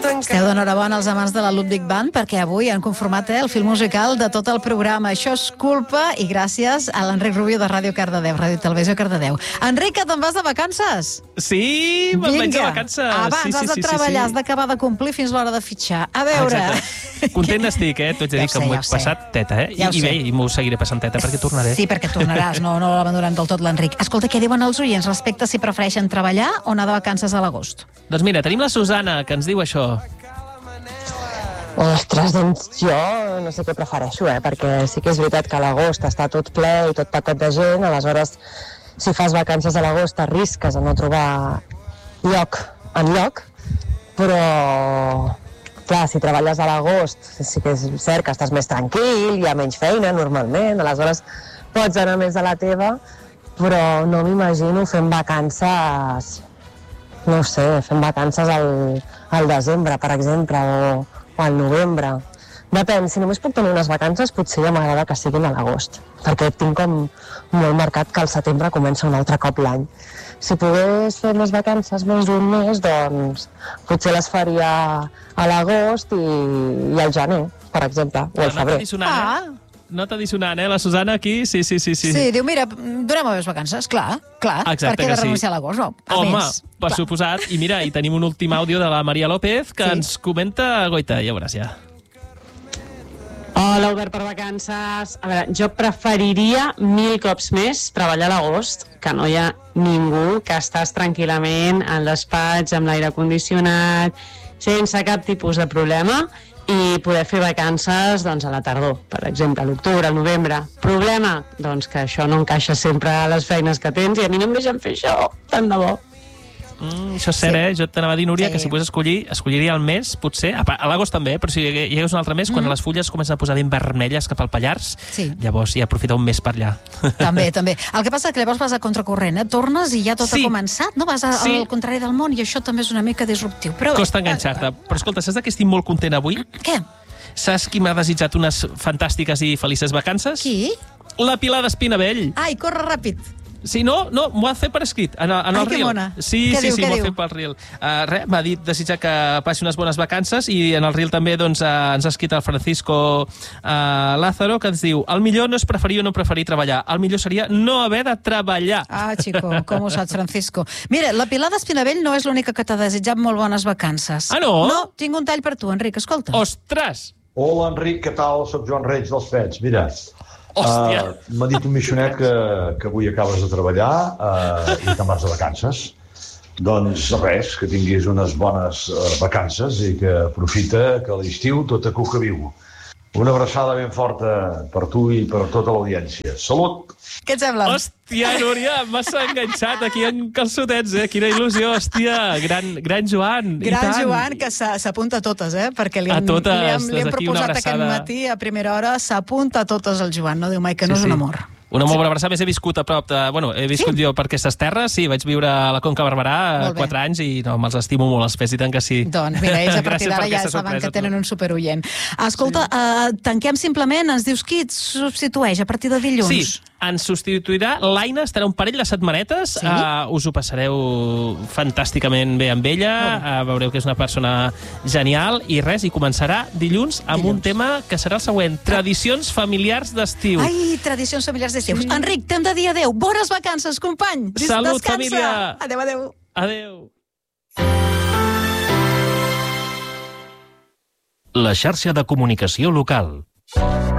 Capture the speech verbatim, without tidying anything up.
Esteu d'enhorabona els amants de la Ludwig Band perquè avui han conformat eh, el fil musical de tot el programa. Això és culpa i gràcies a l'Enric Rubio de Ràdio Cardedeu, Ràdio i Televisió Cardedeu. Enric, que te'n vas de vacances? Sí, me'n vaig de vacances. Abans sí, sí, has de sí, treballar, sí, sí. has d'acabar de complir fins l'hora de fitxar. A veure... Exacte. Content estic, eh? T'ho haig de dir Ja que sé, m'ho ja he ho sé. passat teta, eh? Ja ho I, I bé, sé. i m'ho seguiré passant teta perquè tornaré. Sí, perquè tornaràs, no, no l'abandonem del tot l'Enric. Escolta, què diuen els oients respecte si prefereixen treballar o anar de vacances a l'agost? Doncs mira, tenim la Susana, que ens diu això. Ostres, doncs jo no sé què prefereixo, eh? Perquè sí que és veritat que a l'agost està tot ple i tot patat de gent, aleshores si fas vacances a l'agost arrisques a no trobar lloc en lloc, però clar, si treballes a l'agost sí que és cert que estàs més tranquil, hi ha menys feina normalment, aleshores pots anar més a la teva, però no m'imagino fent vacances, no ho sé, fent vacances al, al desembre, per exemple, o, o al novembre. Depèn, si només puc tenir unes vacances, potser ja m'agrada que siguin a l'agost, perquè tinc com molt marcat que al setembre comença un altre cop l'any. Si pogués fer les vacances més d'un mes, doncs potser les faria a l'agost i, i al gener, per exemple, o al febrer. Nota dissonant, eh? Nota dissonant, eh? La Susana aquí, sí, sí, sí. Sí, Sí, diu, mira, donem més vacances, clar, clar. Exacte, per què que de sí. renunciar a l'agost, no? A Home, més, per clar. suposat. I mira, i tenim un últim àudio de la Maria López que Sí. ens comenta, goita, ja veuràs ja. Hola, Obert per vacances. A veure, jo preferiria mil cops més treballar a l'agost, que no hi ha ningú, que estàs tranquil·lament al despatx, amb l'aire condicionat, sense cap tipus de problema, i poder fer vacances doncs, a la tardor, per exemple, a l'octubre, al novembre. Problema? Doncs que això no encaixa sempre a les feines que tens i a mi no em deixen fer això, tant de bo. Mm, això és cert, Sí. eh? Jo t'anava a dir, Núria, Sí. que si pogués escollir, escolliria el mes, potser, a pa- a l'agost també, però si hi hagués un altre mes, quan les fulles comencen a posar ben vermelles cap al Pallars, Sí. llavors ja aprofita un mes per allà. També, també. El que passa és que llavors vas a contracorrent, eh? Tornes i ja tot Sí. ha començat, no? Vas a, Sí. al contrari del món i això també és una mica disruptiu. Però, Costa enganxar-te. Però escolta, saps de què estic molt content avui? Què? Saps qui m'ha desitjat unes fantàstiques i felices vacances? Qui? La Pilar d'Espinavell. Ai, corre ràpid. Sí, no, no, m'ho ha fet per escrit, en, el- en Ai, el que reel. mona. Sí, Què sí, diu, sí, què m'ho ha diu? fet pel reel. Uh, res, m'ha dit desitjar que passi unes bones vacances i en el reel també doncs, uh, ens ha escrit el Francisco uh, Lázaro, que ens diu: el millor no és preferir o no preferir treballar, el millor seria no haver de treballar. Ah, xico, com ho saps, Francisco. Mira, la Pilar d'Espinavell no és l'única que t'ha desitjat molt bones vacances. Ah, no? No, tinc un tall per tu, Enric, escolta. Ostres! Hola, Enric, què tal? Soc Joan Reig dels Fets. Mira, Hòstia. uh, m'ha dit un missionet que, que avui acabes de treballar uh, i te'n vas de vacances. Doncs res, que tinguis unes bones uh, vacances i que aprofita que a l'estiu tot a cuca viu. Una abraçada ben forta per tu i per tota l'audiència. Salut! Què et sembla? Hòstia, Núria, m'has enganxat aquí en calçotets, eh? Quina il·lusió, hòstia. Gran, gran Joan. i Gran tant. Joan, que s'ha- s'apunta a totes, eh? Perquè li A han, totes, li han, li des han d'aquí una proposat aquest abraçada. matí a primera hora, s'apunta a totes el Joan, no diu mai que no Sí, és un sí. amor. Una molt bona abraçada. Més he viscut a prop de... Bueno, he viscut Sí? jo per aquestes terres, sí, vaig viure a la Conca Barberà Molt bé. quatre anys i no, me'ls estimo molt els pes, i tant que sí. Doncs mira, ells a partir Gràcies d'ara per ja aquesta saben sorpresa, que tenen tu. un superoient. Escolta, sí. uh, tanquem simplement, ens dius qui et substitueix a partir de dilluns? Sí, ens substituirà l'Aina, estarà un parell de setmanetes, Sí? uh, us ho passareu fantàsticament bé amb ella, uh, veureu que és una persona genial, i res, i començarà dilluns amb Dilluns. un tema que serà el següent: tradicions familiars d'estiu. Ai, tradicions familiars d'estiu. Sí. Enric, t'hem de dir adeu. Bones vacances, company. Des- Salut, Descansa. família. Adéu, adéu. Adéu. La xarxa de comunicació local.